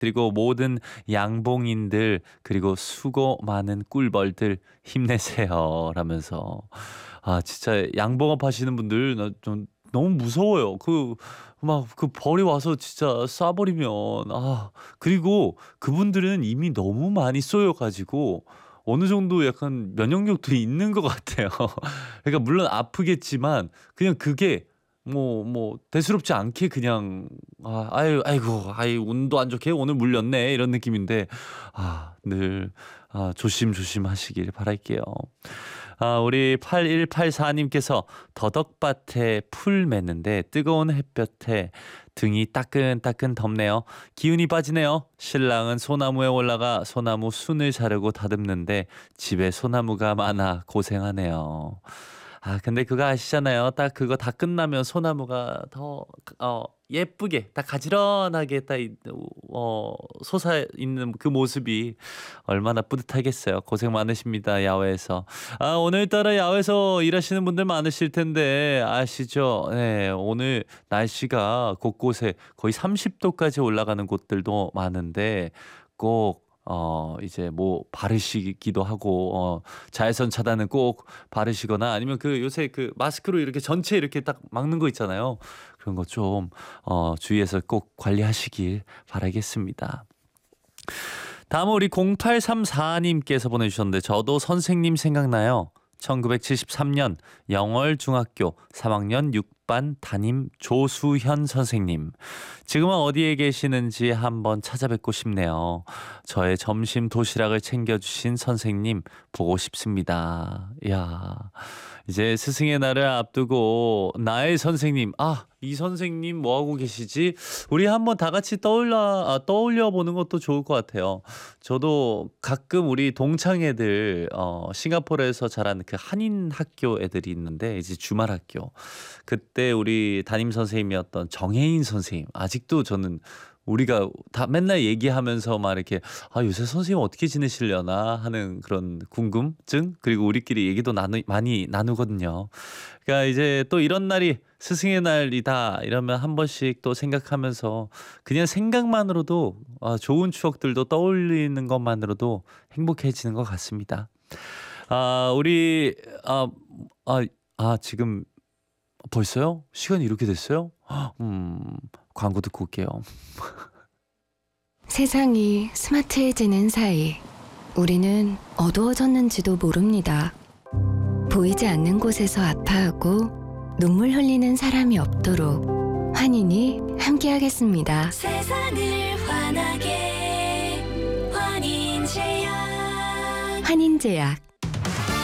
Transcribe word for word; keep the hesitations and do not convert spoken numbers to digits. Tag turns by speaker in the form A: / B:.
A: 그리고 모든 양봉인들 그리고 수고 많은 꿀벌들 힘내세요 라면서 아 진짜 양봉업 하시는 분들 나 좀 너무 무서워요. 그 막 그 벌이 와서 진짜 쏴 버리면 아 그리고 그분들은 이미 너무 많이 쏘여 가지고 어느 정도 약간 면역력도 있는 것 같아요. 그러니까 물론 아프겠지만 그냥 그게 뭐 뭐 대수롭지 않게 그냥 아 아유 아이고 아이 운도 안 좋게 오늘 물렸네 이런 느낌인데 아 늘 아 조심조심 하시길 바랄게요. 아 우리 팔일팔사 님께서 더덕밭에 풀 맺는데 뜨거운 햇볕에 등이 따끈따끈 덥네요. 기운이 빠지네요. 신랑은 소나무에 올라가 소나무 순을 자르고 다듬는데 집에 소나무가 많아 고생하네요. 아 근데 그거 아시잖아요. 딱 그거 다 끝나면 소나무가 더 어 예쁘게 딱 가지런하게 딱 이 어 솟아 있는 그 모습이 얼마나 뿌듯하겠어요. 고생 많으십니다, 야외에서. 아 오늘따라 야외에서 일하시는 분들 많으실 텐데 아시죠? 네. 오늘 날씨가 곳곳에 거의 삼십 도까지 올라가는 곳들도 많은데 꼭 어 이제 뭐 바르시기도 하고 어 자외선 차단은 꼭 바르시거나 아니면 그 요새 그 마스크로 이렇게 전체 이렇게 딱 막는 거 있잖아요. 그런 거 좀 어 주의해서 꼭 관리하시길 바라겠습니다. 다음은 우리 공팔삼사 님께서 보내주셨는데 저도 선생님 생각나요. 천구백칠십삼 년 영월중학교 삼 학년 육 반 담임 조수현 선생님. 지금은 어디에 계시는지 한번 찾아뵙고 싶네요. 저의 점심 도시락을 챙겨주신 선생님 보고 싶습니다. 이야 이제 스승의 날을 앞두고 나의 선생님 아 이 선생님 뭐 하고 계시지? 우리 한번 다 같이 떠올려 아, 떠올려 보는 것도 좋을 것 같아요. 저도 가끔 우리 동창 애들 어 싱가포르에서 자란 그 한인 학교 애들이 있는데 이제 주말 학교 그때 우리 담임 선생님이었던 정혜인 선생님 아직도 저는 우리가 다 맨날 얘기하면서 막 이렇게 아 요새 선생님 어떻게 지내시려나 하는 그런 궁금증 그리고 우리끼리 얘기도 나누 많이 나누거든요. 그러니까 이제 또 이런 날이 스승의 날이다 이러면 한 번씩 또 생각하면서 그냥 생각만으로도 아 좋은 추억들도 떠올리는 것만으로도 행복해지는 것 같습니다. 아 우리 아 아 아 지금 벌써요? 시간이 이렇게 됐어요? 음 광고 듣고 올게요.
B: 세상이 스마트해지는 사이 우리는 어두워졌는지도 모릅니다. 보이지 않는 곳에서 아파하고 눈물 흘리는 사람이 없도록 환인이 함께하겠습니다.
C: 세상을 환하게 환인제약
B: 환인제약